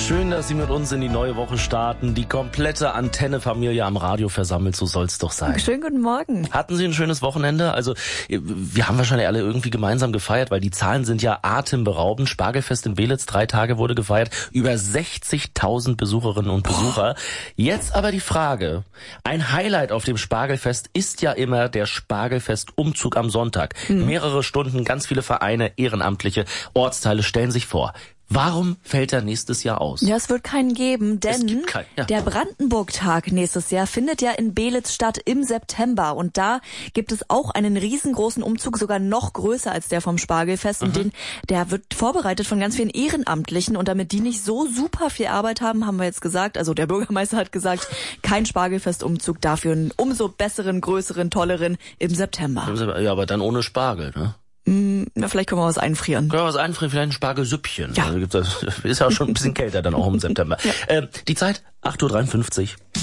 Schön, dass Sie mit uns in die neue Woche starten. Die komplette Antenne-Familie am Radio versammelt, so soll's doch sein. Schönen guten Morgen. Hatten Sie ein schönes Wochenende? Also, wir haben wahrscheinlich alle irgendwie gemeinsam gefeiert, weil die Zahlen sind ja atemberaubend. Spargelfest in Belitz, 3 Tage wurde gefeiert. Über 60.000 Besucherinnen und Besucher. Jetzt aber die Frage. Ein Highlight auf dem Spargelfest ist ja immer der Spargelfest-Umzug am Sonntag. Mehrere Stunden, ganz viele Vereine, Ehrenamtliche, Ortsteile stellen sich vor. Warum fällt er nächstes Jahr aus? Ja, es wird keinen geben, denn der Brandenburg-Tag nächstes Jahr findet ja in Belitz statt im September. Und da gibt es auch einen riesengroßen Umzug, sogar noch größer als der vom Spargelfest. Und der wird vorbereitet von ganz vielen Ehrenamtlichen. Und damit die nicht so super viel Arbeit haben, haben wir jetzt gesagt, also der Bürgermeister hat gesagt, kein Spargelfest-Umzug, dafür einen umso besseren, größeren, tolleren im September. Ja, aber dann ohne Spargel, ne? Na, vielleicht können wir was einfrieren. Können wir was einfrieren, vielleicht ein Spargelsüppchen. Ja. Also ist ja auch schon ein bisschen kälter dann auch im September. Ja. Die Zeit, 8.53 Uhr.